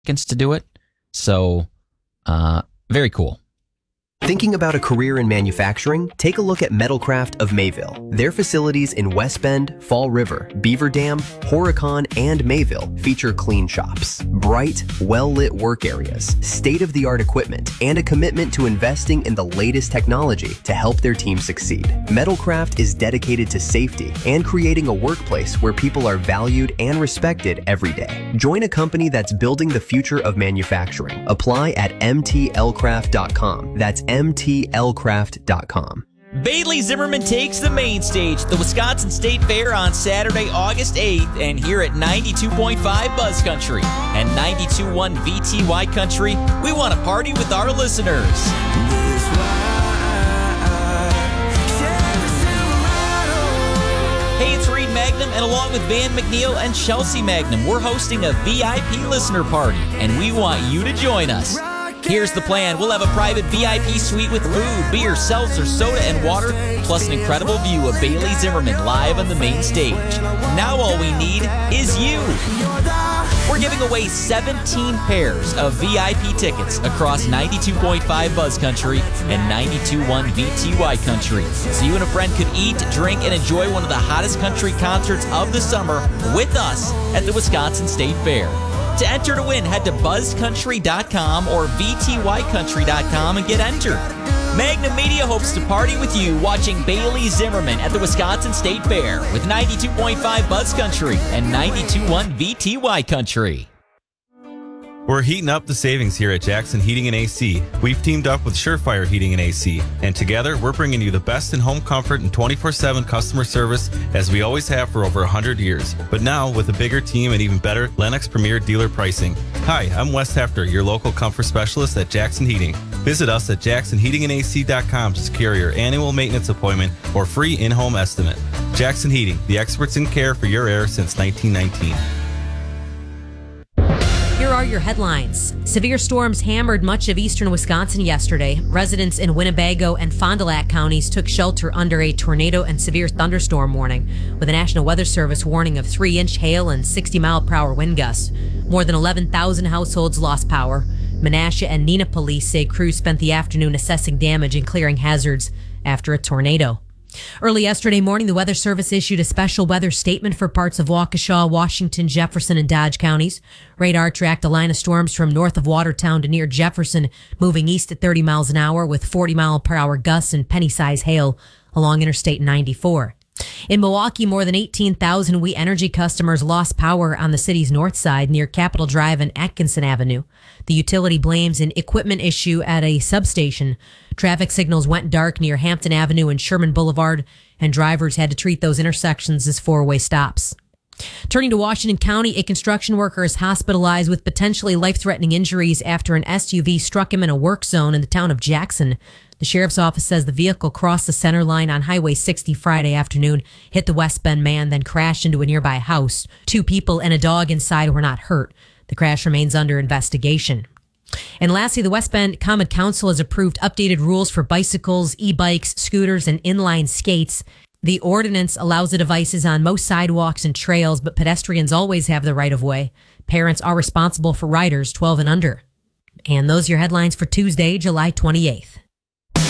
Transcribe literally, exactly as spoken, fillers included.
seconds to do it. So, uh, very cool. Thinking about a career in manufacturing? Take a look at Metalcraft of Mayville. Their facilities in West Bend, Fall River, Beaver Dam, Horicon, and Mayville feature clean shops, bright, well-lit work areas, state-of-the-art equipment, and a commitment to investing in the latest technology to help their team succeed. Metalcraft is dedicated to safety and creating a workplace where people are valued and respected every day. Join a company that's building the future of manufacturing. Apply at m t l craft dot com. That's m t l craft dot com. Bailey Zimmerman takes the main stage at the Wisconsin State Fair on Saturday, August eighth, and here at ninety-two point five Buzz Country and ninety-two point one V T Y Country, we want to party with our listeners. Hey, it's Reed Magnum, and along with Van McNeil and Chelsea Magnum, we're hosting a V I P listener party, and we want you to join us. Here's the plan. We'll have a private V I P suite with food, beer, seltzer, soda, and water, plus an incredible view of Bailey Zimmerman live on the main stage. Now all we need is you. We're giving away seventeen pairs of V I P tickets across ninety-two point five Buzz Country and ninety-two point one V T Y Country, so you and a friend could eat, drink, and enjoy one of the hottest country concerts of the summer with us at the Wisconsin State Fair. To enter to win, head to buzz country dot com or v t y country dot com and get entered. Magnum Media hopes to party with you watching Bailey Zimmerman at the Wisconsin State Fair with ninety-two point five Buzz Country and ninety-two point one V T Y Country. We're heating up the savings here at Jackson Heating and A C. We've teamed up with Surefire Heating and A C, and together we're bringing you the best in home comfort and twenty-four seven customer service as we always have for over one hundred years. But now with a bigger team and even better Lennox Premier dealer pricing. Hi, I'm Wes Hefter, your local comfort specialist at Jackson Heating. Visit us at jackson heating and a c dot com to secure your annual maintenance appointment or free in-home estimate. Jackson Heating, the experts in care for your air since nineteen nineteen. Here are your headlines. Severe storms hammered much of eastern Wisconsin yesterday. Residents in Winnebago and Fond du Lac counties took shelter under a tornado and severe thunderstorm warning, with a National Weather Service warning of three-inch hail and sixty mile per hour wind gusts. More than eleven thousand households lost power. Menasha and Neenah police say crews spent the afternoon assessing damage and clearing hazards after a tornado. Early yesterday morning, the Weather Service issued a special weather statement for parts of Waukesha, Washington, Jefferson, and Dodge counties. Radar tracked a line of storms from north of Watertown to near Jefferson, moving east at thirty miles an hour with forty mile per hour gusts and penny-size hail along Interstate ninety-four. In Milwaukee, more than eighteen thousand We Energy customers lost power on the city's north side near Capitol Drive and Atkinson Avenue. The utility blames an equipment issue at a substation. Traffic signals went dark near Hampton Avenue and Sherman Boulevard, and drivers had to treat those intersections as four-way stops. Turning to Washington County, a construction worker is hospitalized with potentially life-threatening injuries after an S U V struck him in a work zone in the town of Jackson. The sheriff's office says the vehicle crossed the center line on Highway sixty Friday afternoon, hit the West Bend man, then crashed into a nearby house. Two people and a dog inside were not hurt. The crash remains under investigation. And lastly, the West Bend Common Council has approved updated rules for bicycles, e-bikes, scooters, and inline skates. The ordinance allows the devices on most sidewalks and trails, but pedestrians always have the right of way. Parents are responsible for riders twelve and under. And those are your headlines for Tuesday, July twenty-eighth.